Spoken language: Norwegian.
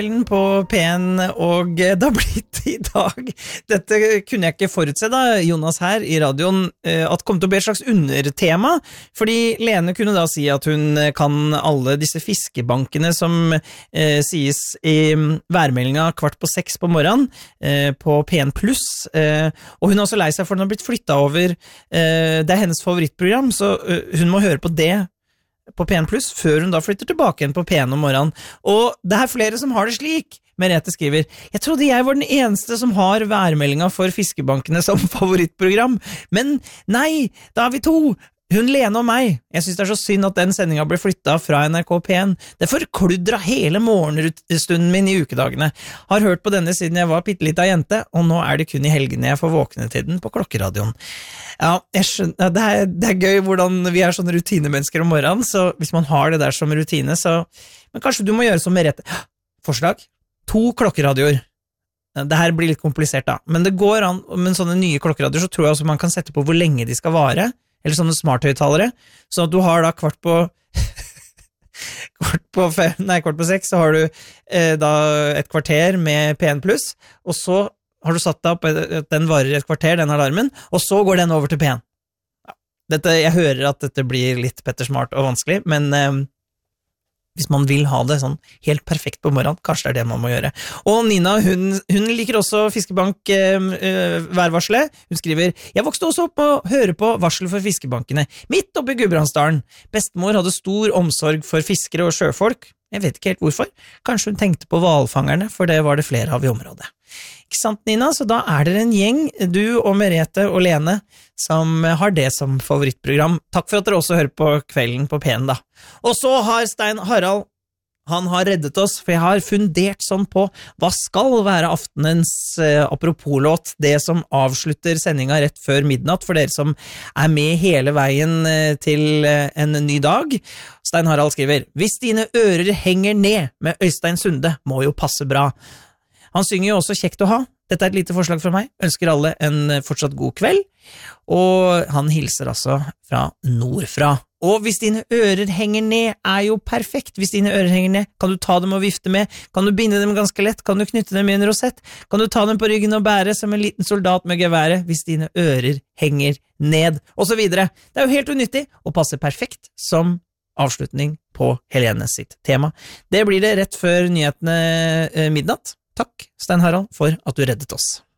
Kvelden på P1, og det har blitt i dag. Dette kunne jeg ikke forutse da, Jonas her i radioen, at det kom til å bli et slags undertema, fordi Lene kunne da si at hun kan alle disse fiskebankene som sies i værmeldinga 5:15 på morgenen på P1 Plus, og hun er også lei seg for den har blitt flyttet over, det er hennes favorittprogram, så hun må høre på det på P1 Plus, før hun da flytter tilbake igjen på P1 om morgenen. Og det er flere som har det slik. Merete skriver, jeg trodde jeg var den eneste som har værmeldinga for fiskebankene som favorittprogram, men nei, da er vi to. Hun Lene og meg. Jeg synes det er så synd at den sendinga ble flyttet fra NRK P1. Det forkludra hele morgenstunden min i ukedagene. Har hørt på denne siden jeg var pittelita jente, og nå er det kun i helgene jeg får våkne til den på klokkeradioen. Ja, jeg skjønner, det er gøy hvordan vi er sånne rutinemennesker om morgenen, så hvis man har det der som rutine, så... Men kanskje du må gjøre som Merete. Forslag? 2 klokkeradioer. Det her blir litt komplisert da, men det går an, med sånne nye klokkeradioer, så tror jeg også man kan sette på hvor lenge de skal vare, eller sånne smarthøyttalere, så at du har da 5:15, så har du da et kvarter med P1 Plus, og så har du satt deg opp at den varer et kvarter, den alarmen, og så går den over til P1. Ja, jeg hører at dette blir litt pettersmart og vanskelig, men hvis man vil ha det sånn helt perfekt på morgenen, kanskje det er det man må gjøre. Og Nina, hun liker også fiskebank værvarselet. Hun skriver, jeg vokste også opp og høre på varsel for fiskebankene, midt oppe i Gudbrandsdalen. Bestemor hadde stor omsorg for fiskere og sjøfolk. Jeg vet ikke helt hvorfor. Kanskje hun tenkte på hvalfangerne, for det var det flere av i området. Ikke sant, Nina? Så da er dere en gjeng, du og Merete og Lene, som har det som favorittprogram. Takk for at dere også hører på Kvelden på P1 da. Og så har Stein Harald, han har reddet oss, for jeg har fundert sånn på hva skal være aftenens apropos-låt, det som avslutter sendinga rett før midnatt, for dere som er med hele veien til en ny dag. Stein Harald skriver, hvis dine ører henger ned med Øystein Sunde, må jo passe bra. Han synger jo også kjekt å ha. Dette er et lite forslag fra meg. Ønsker alle en fortsatt god kveld. Og han hilser altså fra nordfra. Og hvis dine ører henger ned, er jo perfekt. Hvis dine ører henger ned, kan du ta dem og vifte med. Kan du binde dem ganske lett? Kan du knytte dem i en rosett? Kan du ta dem på ryggen og bære som en liten soldat med geværet? Hvis dine ører henger ned, og så videre. Det er jo helt unyttig, og passer perfekt som avslutning på Helene sitt tema. Det blir det rett før nyhetene midnatt. Takk, Stein Harald, for at du reddet oss.